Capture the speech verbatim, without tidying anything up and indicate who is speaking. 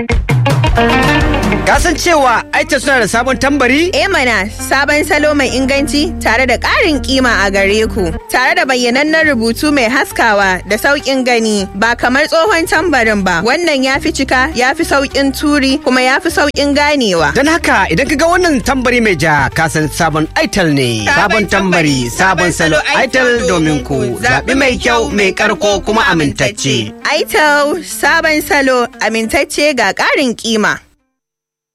Speaker 1: Kasan cewa Itel suna da sabon tambari?
Speaker 2: Eh mana, sabon salo mai inganci tare da ƙarin kima a gare ku. Tare da bayyanannen rubutu mai haskawa da sauƙin gani, ba kamar tsohon tambarin ba. Wannan ya fi cika, ya fi sauƙin turi, kuma ya fi sauƙin ganewa.
Speaker 1: Don haka idan ka ga wannan tambari mai ja, kasan sabon Itel ne. Sabon tambari, sabon salo Itel domin ku. Zaɓi mai kyau, mai ƙarko kuma amintacce.
Speaker 2: Itel, sabon salo, amintacce ga ƙarin kima.